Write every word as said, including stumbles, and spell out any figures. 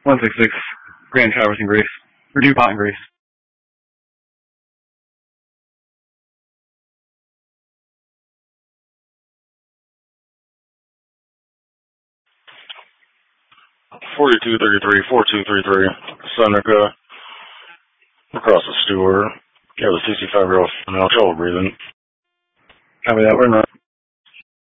one six six, Grand Traverse in Greece. Or DuPont in Greece. forty-two thirty-three, forty-two thirty-three, Seneca, across the Stewart. You have a sixty-five-year-old female, trouble breathing. Copy that, we're in